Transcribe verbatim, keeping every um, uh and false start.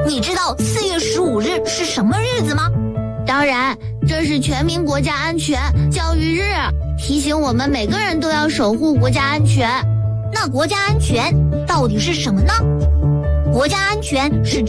你知道四月十五日是什么日子吗？ 当然，这是全民国家安全教育日，提醒我们每个人都要守护国家安全。 那国家安全到底是什么呢？国家安全是